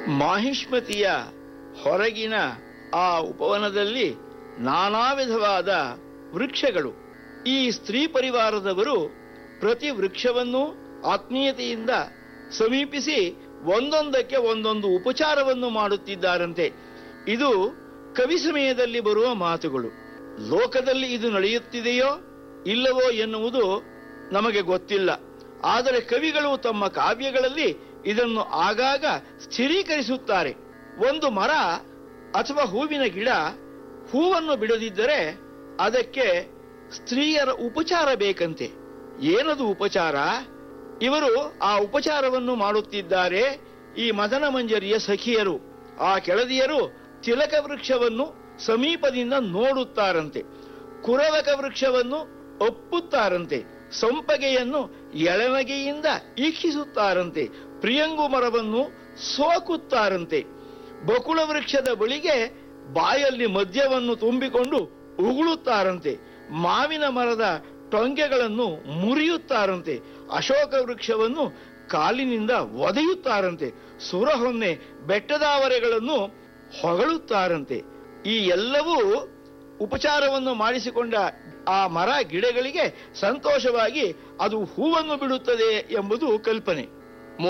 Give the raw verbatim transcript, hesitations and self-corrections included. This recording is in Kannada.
ಮಾಹಿಷ್ಮತಿಯ ಹೊರಗಿನ ಆ ಉಪವನದಲ್ಲಿ ನಾನಾ ವಿಧವಾದ ವೃಕ್ಷಗಳು. ಈ ಸ್ತ್ರೀ ಪರಿವಾರದವರು ಪ್ರತಿ ವೃಕ್ಷವನ್ನು ಆತ್ಮೀಯತೆಯಿಂದ ಸಮೀಪಿಸಿ ಒಂದೊಂದಕ್ಕೆ ಒಂದೊಂದು ಉಪಚಾರವನ್ನು ಮಾಡುತ್ತಿದ್ದಾರಂತೆ. ಇದು ಕವಿ ಸಮಯದಲ್ಲಿ ಬರುವ ಮಾತುಗಳು. ಲೋಕದಲ್ಲಿ ಇದು ನಡೆಯುತ್ತಿದೆಯೋ ಇಲ್ಲವೋ ಎನ್ನುವುದು ನಮಗೆ ಗೊತ್ತಿಲ್ಲ. ಆದರೆ ಕವಿಗಳು ತಮ್ಮ ಕಾವ್ಯಗಳಲ್ಲಿ ಇದನ್ನು ಆಗಾಗ ಸ್ಥಿರೀಕರಿಸುತ್ತಾರೆ. ಒಂದು ಮರ ಅಥವಾ ಹೂವಿನ ಗಿಡ ಹೂವನ್ನು ಬಿಡದಿದ್ದರೆ ಅದಕ್ಕೆ ಸ್ತ್ರೀಯರ ಉಪಚಾರ ಬೇಕಂತೆ. ಏನದು ಉಪಚಾರ? ಇವರು ಆ ಉಪಚಾರವನ್ನು ಮಾಡುತ್ತಿದ್ದಾರೆ ಈ ಮದನ ಮಂಜರಿಯ ಸಖಿಯರು. ಆ ಕೆಳದಿಯರು ತಿಲಕ ವೃಕ್ಷವನ್ನು ಸಮೀಪದಿಂದ ನೋಡುತ್ತಾರಂತೆ, ಕುರವಕ ವೃಕ್ಷವನ್ನು ಒಪ್ಪುತ್ತಾರಂತೆ, ಸಂಪಗೆಯನ್ನು ಎಳನಗೆಯಿಂದ ಈಕ್ಷಿಸುತ್ತಾರಂತೆ, ಪ್ರಿಯಂಗು ಮರವನ್ನು ಸೋಕುತ್ತಾರಂತೆ, ಬಕುಳ ವೃಕ್ಷದ ಬಳಿಗೆ ಬಾಯಲ್ಲಿ ಮದ್ಯವನ್ನು ತುಂಬಿಕೊಂಡು ಉಗುಳುತ್ತಾರಂತೆ, ಮಾವಿನ ಮರದ ಟೊಂಗೆಗಳನ್ನು ಮುರಿಯುತ್ತಾರಂತೆ, ಅಶೋಕ ವೃಕ್ಷವನ್ನು ಕಾಲಿನಿಂದ ಒದೆಯುತ್ತಾರಂತೆ, ಸುರಹೊನ್ನೆ ಬೆಟ್ಟದಾವರೆಗಳನ್ನು ಹೊಗಳುತ್ತಾರಂತೆ. ಈ ಎಲ್ಲವೂ ಉಪಚಾರವನ್ನು ಮಾಡಿಸಿಕೊಂಡ ಆ ಮರ ಗಿಡಗಳಿಗೆ ಸಂತೋಷವಾಗಿ ಅದು ಹೂವನ್ನು ಬಿಡುತ್ತದೆ ಎಂಬುದು ಕಲ್ಪನೆ.